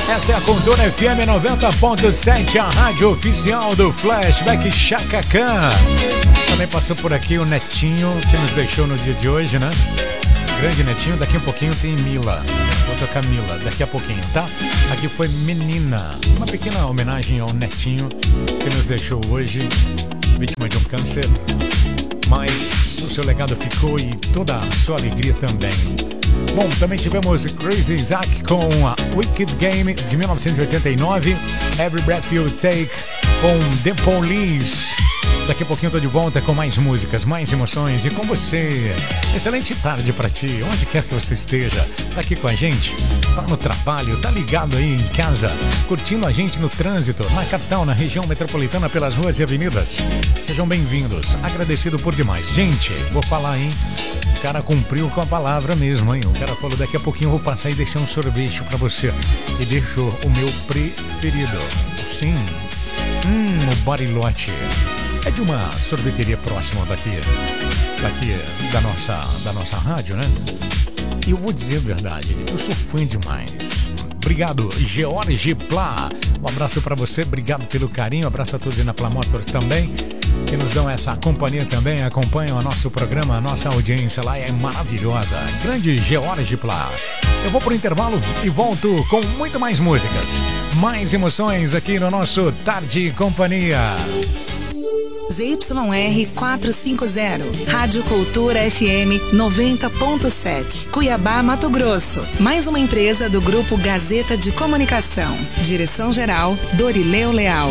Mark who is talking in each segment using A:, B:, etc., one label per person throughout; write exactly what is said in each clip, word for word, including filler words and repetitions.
A: Essa é a Cultura F M noventa ponto sete, a rádio oficial do Flashback Chaka Khan. Também passou por aqui o Netinho, que nos deixou no dia de hoje, né? Grande Netinho, daqui a pouquinho tem Mila. Vou tocar Mila daqui a pouquinho, tá? Aqui foi Menina, uma pequena homenagem ao Netinho, que nos deixou hoje, vítima de um câncer. Mas o seu legado ficou e toda a sua alegria também. Bom, também tivemos Crazy Isaac com a Wicked Game de mil novecentos e oitenta e nove, Every Breath You Take com The Police. Daqui a pouquinho eu tô de volta com mais músicas, mais emoções e com você. Excelente tarde pra ti, onde quer que você esteja. Tá aqui com a gente, tá no trabalho, tá ligado aí em casa, curtindo a gente no trânsito, na capital, na região metropolitana, pelas ruas e avenidas. Sejam bem-vindos, agradecido por demais. Gente, vou falar, hein? O cara cumpriu com a palavra mesmo, hein? O cara falou, daqui a pouquinho eu vou passar e deixar um sorvete pra você. E deixou o meu preferido. Sim, hum, o Bariloche. É de uma sorveteria próxima daqui, daqui da nossa, da nossa rádio, né? E eu vou dizer a verdade, eu sou fã demais. Obrigado, George Plá. Um abraço pra você, obrigado pelo carinho. Um abraço a todos aí na Plá Motors também, que nos dão essa companhia também, acompanham o nosso programa, a nossa audiência lá é maravilhosa. Grande George Plá. Eu vou pro intervalo e volto com muito mais músicas, mais emoções aqui no nosso Tarde e Companhia.
B: Z Y R quatrocentos e cinquenta, Rádio Cultura F M noventa ponto sete, Cuiabá, Mato Grosso. Mais uma empresa do Grupo Gazeta de Comunicação. Direção-geral, Dorileu Leal.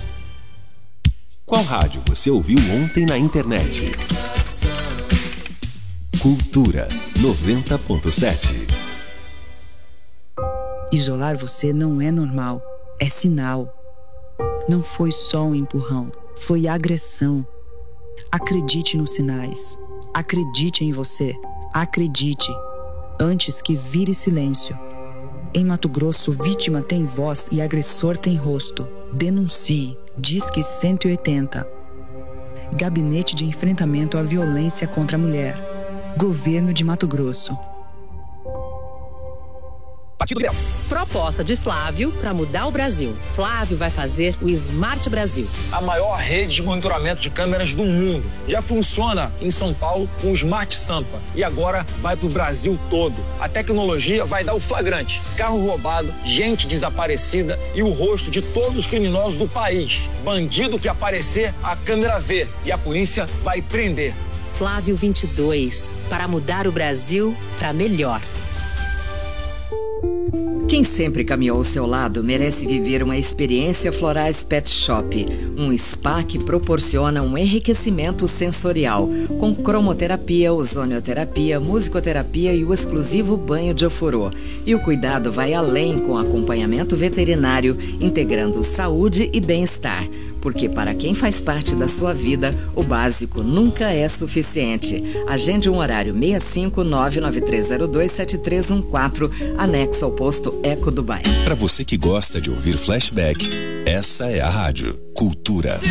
C: Qual rádio você ouviu ontem na internet? Cultura noventa ponto sete.
D: Isolar você não é normal, é sinal. Não foi só um empurrão. Foi agressão. Acredite nos sinais. Acredite em você. Acredite. Antes que vire silêncio. Em Mato Grosso, vítima tem voz e agressor tem rosto. Denuncie. Disque cento e oitenta. Gabinete de Enfrentamento à Violência contra a Mulher. Governo de Mato Grosso.
E: Proposta de Flávio para mudar o Brasil. Flávio vai fazer o Smart Brasil.
F: A maior rede de monitoramento de câmeras do mundo. Já funciona em São Paulo com o Smart Sampa. E agora vai para o Brasil todo. A tecnologia vai dar o flagrante. Carro roubado, gente desaparecida e o rosto de todos os criminosos do país. Bandido que aparecer, a câmera vê. E a polícia vai prender.
E: Flávio vinte e dois. Para mudar o Brasil para melhor.
G: Quem sempre caminhou ao seu lado merece viver uma experiência Florais Pet Shop, um spa que proporciona um enriquecimento sensorial, com cromoterapia, ozonioterapia, musicoterapia e o exclusivo banho de ofurô. E o cuidado vai além com acompanhamento veterinário, integrando saúde e bem-estar. Porque para quem faz parte da sua vida, o básico nunca é suficiente. Agende um horário seis cinco nove nove três zero dois sete três um quatro, anexo ao posto Eco Dubai.
C: Para você que gosta de ouvir Flashback, essa é a rádio Cultura